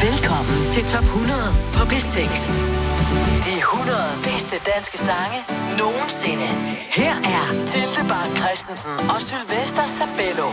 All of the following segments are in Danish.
Velkommen til Top 100 på P6. De 100 bedste danske sange nogensinde. Her er Tilde Bak Christensen og Sylvester Sabello.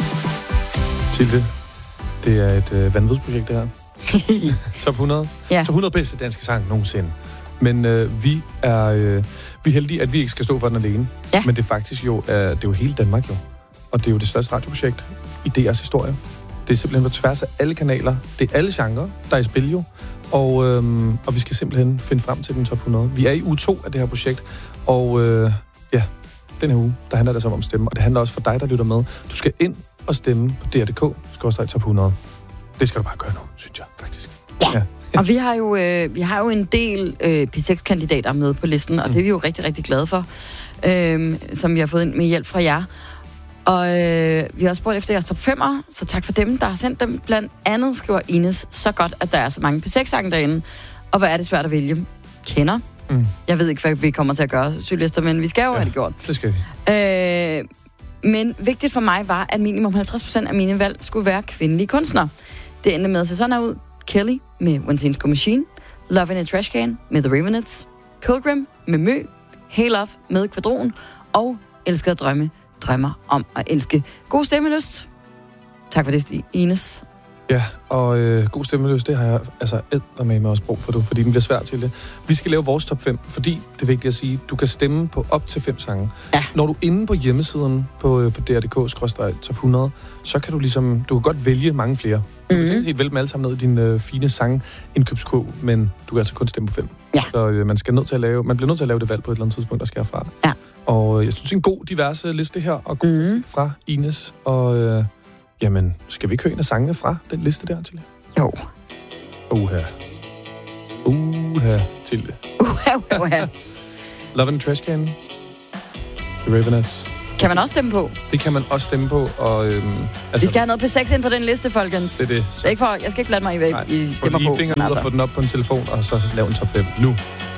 Tilde, det er et vanvidsprojekt, det her. Top 100. Ja. Top 100 bedste danske sang nogensinde. Men vi er heldige, at vi ikke skal stå for den alene. Ja. Men det er faktisk jo, det er jo hele Danmark jo. Og det er jo det største radioprojekt i DR's historie. Det er simpelthen på tværs af alle kanaler. Det er alle genrer, der er i spil jo. Og vi skal simpelthen finde frem til den top 100. Vi er i uge 2 af det her projekt. Og den her uge, der handler det så om at stemme. Og det handler også for dig, der lytter med. Du skal ind og stemme på dr.dk/top 100. Det skal du bare gøre nu, synes jeg faktisk. Ja. Og vi har jo en del P6-kandidater med på listen, og det er vi jo rigtig, rigtig glade for, som vi har fået ind med hjælp fra jer. Og vi har også spurgt efter jeres top 5'ere, så tak for dem, der har sendt dem. Blandt andet skriver Ines, så godt, at der er så mange P6-sange derinde. Og hvor er det svært at vælge? Kender. Jeg ved ikke, hvad vi kommer til at gøre, Sylvester, men vi skal jo have det gjort. Det skal vi. Men vigtigt for mig var, at minimum 50% af mine valg skulle være kvindelige kunstnere. Det endte med at se sådan her ud. Kelly med One Single Machine, Love in a Trash Can med The Ravenettes, Pilgrim med Mø, Hey Love med Kvadron og Elsker at drømmer om at elske. God stemmelyst. Tak for det, Ines. Ja, og god stemmelyst, det har jeg altså eddermame også brug for, fordi den bliver svært til det. Vi skal lave vores top 5, fordi det er vigtigt at sige, du kan stemme på op til 5 sange. Ja. Når du er inde på hjemmesiden på dr.dk/top 100, så kan du du kan godt vælge mange flere. Du kan tænke vælge dem alle sammen ned i din fine sangindkøbskurv, men du kan altså kun stemme på 5. Ja. Så man bliver nødt til at lave det valg på et eller andet tidspunkt, der skal herfra. Ja. Og jeg synes, det er en god diverse liste her, og god musik fra Ines, og jamen, skal vi ikke høre en af sangene fra den liste der, Tilde? Jo. Uha, Tilde. Uha. Love in a Trash Can. The Ravenettes. Kan man også stemme på? Det kan man også stemme på, og vi skal have noget P6 ind på den liste, folkens. Det er det. Så. Jeg skal ikke blande mig i, hvad I stemmer på. Få lige fingeren ud og få den op på en telefon, og så lave en top 5 nu.